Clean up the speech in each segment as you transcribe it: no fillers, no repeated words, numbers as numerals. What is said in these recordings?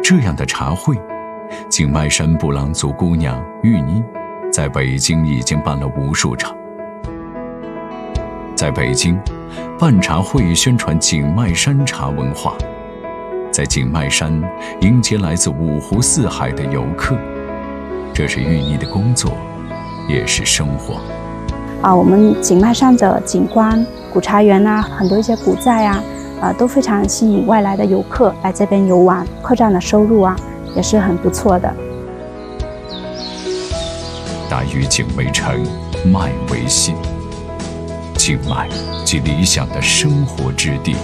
这样的茶会，景迈山布朗族姑娘玉妮在北京已经办了无数场。在北京，办茶会宣传景迈山茶文化，在景迈山迎接来自五湖四海的游客，这是玉妮的工作，也是生活。 我们景迈山的景观、古茶园啊，很多一些古寨啊，都非常吸引外来的游客来这边游玩，客栈的收入啊也是很不错的。 大禹景为城，迈为信。景迈即理想的生活之地。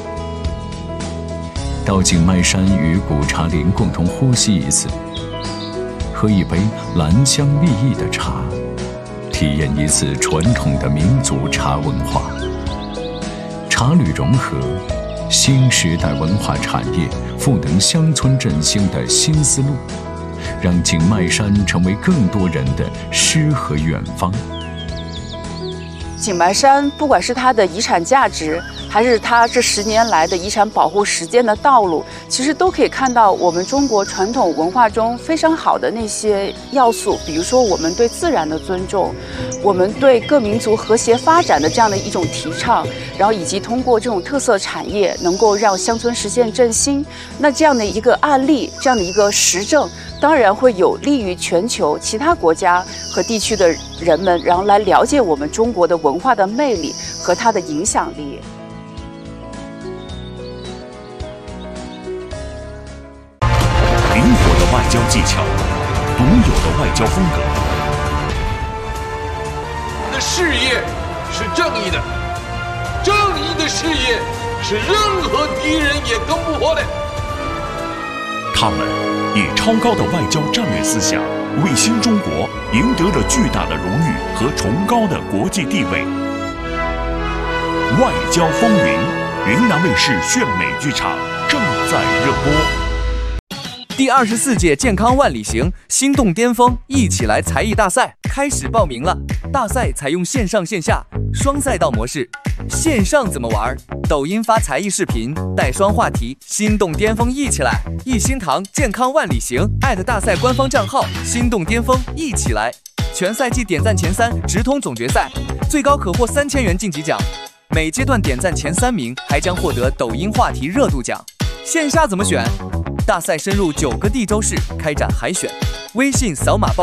到景迈山与古茶林共同呼吸一次，喝一杯兰香蜜意的茶，体验一次传统的民族茶文化。茶旅融合，新时代文化产业赋能乡村振兴的新思路，让景迈山成为更多人的诗和远方。 景迈山不管是它的遗产价值，还是它这10年来的遗产保护实践的道路，其实都可以看到我们中国传统文化中非常好的那些要素。比如说我们对自然的尊重，我们对各民族和谐发展的这样的一种提倡，然后以及通过这种特色产业能够让乡村实现振兴。那这样的一个案例，这样的一个实证，当然会有利于全球其他国家和地区的人们，然后来了解我们中国的文化的魅力和它的影响力。 灵活的外交技巧，独有的外交风格。 你的事业是正义的，正义的事业是任何敌人也攻不破的。 他们以超高的外交战略思想，为新中国赢得了巨大的荣誉和崇高的国际地位。外交风云，云南卫视炫美剧场正在热播。 第24届健康万里行心动巅峰一起来才艺大赛开始报名了。大赛采用线上线下双赛道模式。线上怎么玩？抖音发才艺视频，带双话题，心动巅峰一起来。一心堂健康万里行大赛官方账号心动巅峰一起来。全赛季点赞前3直通总决赛，最高可获3000元晋级奖。每阶段点赞前3名还将获得抖音话题热度奖。线下怎么选？大赛深入9个地州市开展海选，微信扫码报